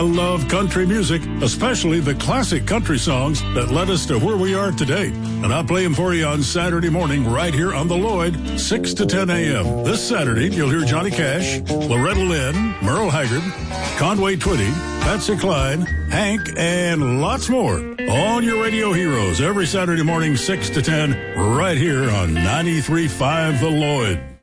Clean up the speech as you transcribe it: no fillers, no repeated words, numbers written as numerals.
I love country music, especially the classic country songs that led us to where we are today. And I'll play them for you on Saturday morning right here on the Lloyd, 6 to 10 a.m. This Saturday, you'll hear Johnny Cash, Loretta Lynn, Merle Haggard, Conway Twitty, Patsy Cline, Hank, and lots more on your radio heroes every Saturday morning, 6 to 10, right here on 93.5 The Lloyd.